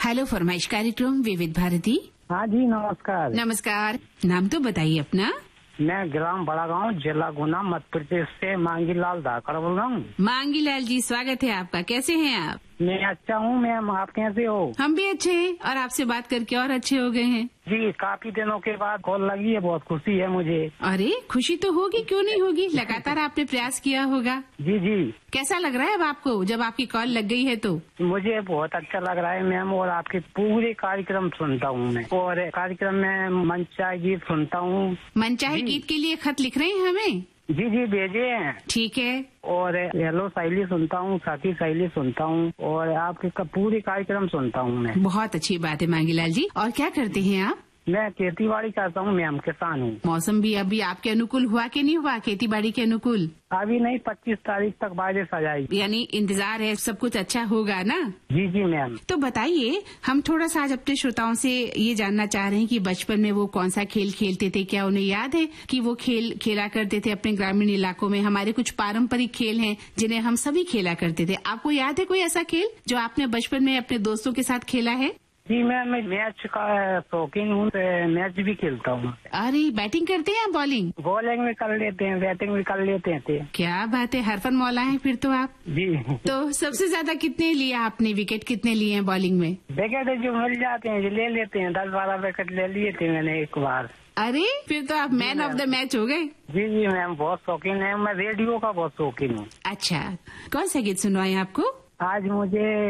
Hello फरमाइश कार्यक्रम विविध भारती। हाँ जी, नमस्कार। नमस्कार, नाम तो बताइए अपना। मैं ग्राम बड़ा गाँव, जिला गुना, मध्य प्रदेश से मांगीलाल धाकड़ बोल रहा हूँ। मांगीलाल जी, स्वागत है आपका। कैसे हैं आप? मैं अच्छा हूँ मैम, आप कैसे हो? हम भी अच्छे हैं और आपसे बात करके और अच्छे हो गए हैं। जी, काफी दिनों के बाद कॉल लगी है, बहुत खुशी है मुझे। अरे खुशी तो होगी, क्यों नहीं होगी, लगातार आपने प्रयास किया होगा। जी जी। कैसा लग रहा है अब आपको जब आपकी कॉल लग गई है तो? मुझे बहुत अच्छा लग रहा है मैम, और आपके पूरे कार्यक्रम सुनता हूँ मैं, और कार्यक्रम में मनचाहे गीत सुनता हूँ। मनचाहे गीत के लिए खत लिख रहे हैं हमें? जी जी, भेजे हैं। ठीक है। और हेलो साइली सुनता हूँ, साथी साइली सुनता हूँ, और आपके पूरे कार्यक्रम सुनता हूँ मैं। बहुत अच्छी बात है मांगीलाल जी। और क्या करते हैं आप? मैं खेती बाड़ी करता हूँ मैम, किसान हूँ। मौसम भी अभी आपके अनुकूल हुआ कि नहीं हुआ, खेती बाड़ी के अनुकूल? अभी नहीं, 25 तारीख तक बारिश आ जाएगी। यानी इंतजार है, सब कुछ अच्छा होगा ना? जी जी मैम। तो बताइए, हम थोड़ा सा आज अपने श्रोताओं से ये जानना चाह रहे हैं कि बचपन में वो कौन सा खेल खेलते थे, क्या उन्हें याद है कि वो खेल खेला करते थे अपने ग्रामीण इलाकों में? हमारे कुछ पारंपरिक खेल हैं जिन्हें हम सभी खेला करते थे। आपको याद है कोई ऐसा खेल जो आपने बचपन में अपने दोस्तों के साथ खेला है? जी मैं मैच का शौकीन हूँ, मैच भी खेलता हूँ। अरे बैटिंग करते हैं या बॉलिंग? बॉलिंग भी कर लेते हैं, बैटिंग भी कर लेते थे। क्या बात है, हरफन मौला है फिर तो आप। जी। तो सबसे ज्यादा कितने लिया आपने, विकेट कितने लिए हैं बॉलिंग में? विकेट जो मिल जाते हैं ले लेते हैं, 10-12 विकेट ले लिए थे मैंने एक बार। अरे फिर तो आप मैन ऑफ द मैच हो गए। जी जी मैम, बहुत शौकीन है मैं, रेडियो का बहुत शौकीन हूँ। अच्छा, कौन सा गीत सुनवाएं आपको? आज मुझे